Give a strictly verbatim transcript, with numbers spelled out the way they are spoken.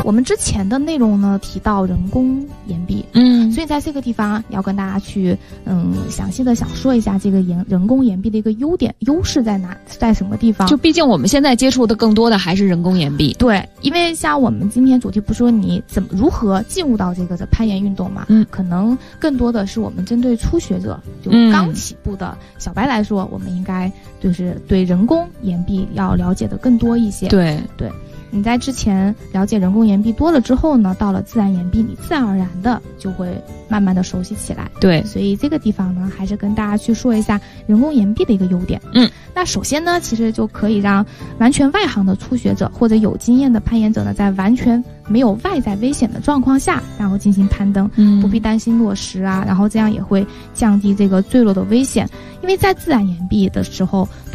我们之前的内容呢提到人工岩壁， 嗯， 所以在这个地方要跟大家去嗯详细的想说一下这个岩人工岩壁的一个优点优势在哪，在什么地方。 就毕竟我们现在接触的更多的还是人工岩壁。 对，因为像我们今天主题不说你怎么如何进入到这个的攀岩运动嘛， 嗯， 可能更多的是我们针对初学者，就刚起步的小白来说，嗯，我们应该就是对人工岩壁要了解的更多一些。 对对。你在之前了解人工岩壁多了之后呢，到了自然岩壁，你自然而然的就会慢慢的熟悉起来。 对， 所以这个地方呢，还是跟大家去说一下人工岩壁的一个优点。 嗯， 那首先呢，其实就可以让完全外行的初学者或者有经验的攀岩者呢，在完全没有外在危险的状况下，然后进行攀登， 嗯， 不必担心落石啊，然后这样也会降低这个坠落的危险。因为在自然岩壁的时候，